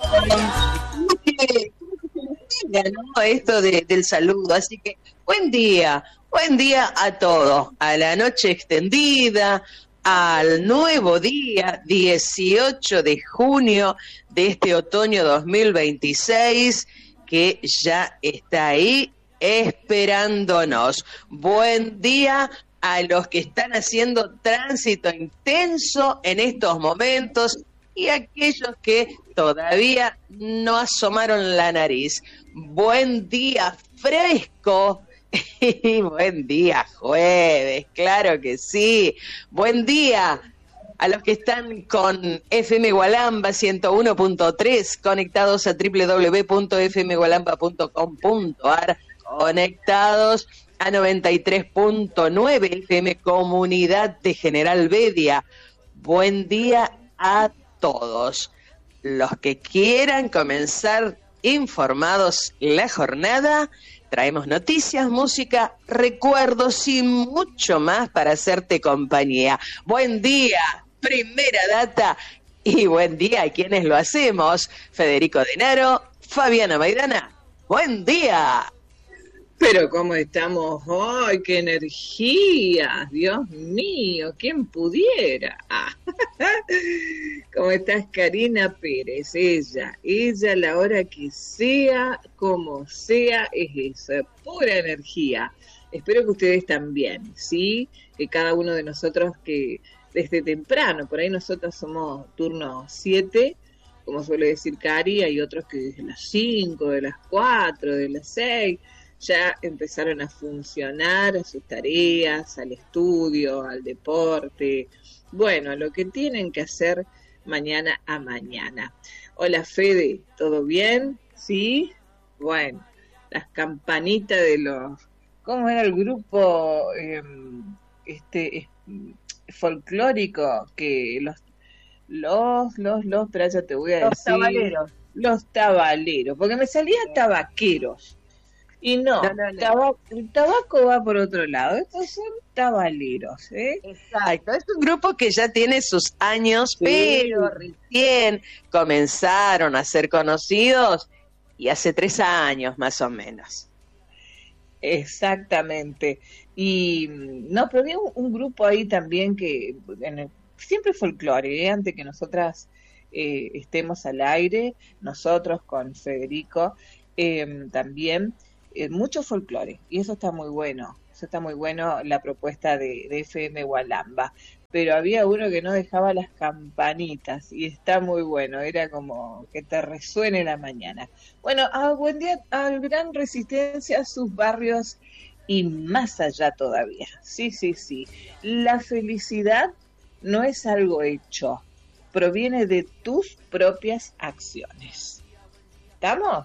¿no? Esto del saludo. Así que buen día a todos, a la noche extendida, al nuevo día, 18 de junio de este otoño 2026, que ya está ahí esperándonos. Buen día a los que están haciendo tránsito intenso en estos momentos y aquellos que todavía no asomaron la nariz. Buen día fresco y buen día jueves, claro que sí. Buen día a los que están con FM Gualamba 101.3, conectados a www.fmgualamba.com.ar, conectados a 93.9 FM Comunidad de General Bedia. Buen día a todos los que quieran comenzar informados la jornada. Traemos noticias, música, recuerdos y mucho más para hacerte compañía. Buen día, Primera Data, y buen día a quienes lo hacemos. Federico Denaro, Fabiana Maidana, buen día. Pero cómo estamos hoy, qué energía, Dios mío, ¿quién pudiera? ¿Cómo estás, Karina Pérez? Ella a la hora que sea, como sea, es eso, pura energía. Espero que ustedes también, ¿sí? Que cada uno de nosotros que desde temprano, por ahí nosotros somos turno 7, como suele decir Cari, hay otros que desde las 5, de las 4, de las 6... ya empezaron a funcionar a sus tareas, al estudio, al deporte, bueno, a lo que tienen que hacer mañana a mañana. Hola Fede, ¿todo bien? ¿Sí? Bueno, las campanitas de los... ¿Cómo era el grupo folclórico? Que pero ya te voy a decir... Tabaleros. Los tabaleros, porque me salía tabaqueros. Y no. El tabaco va por otro lado. Estos son tabaleros, ¿eh? Exacto, es un grupo que ya tiene sus años, sí, pero recién comenzaron a ser conocidos y hace 3 años más o menos. Exactamente. Y no, pero había un grupo ahí también que siempre folclore, ¿eh? Antes que nosotras estemos al aire, nosotros con Federico también. Mucho folclore, y eso está muy bueno, la propuesta de FM Gualamba, pero había uno que no dejaba las campanitas, y está muy bueno, era como que te resuene la mañana. Bueno, buen día al Gran Resistencia, a sus barrios, y más allá todavía, sí, la felicidad no es algo hecho, proviene de tus propias acciones. ¿Estamos?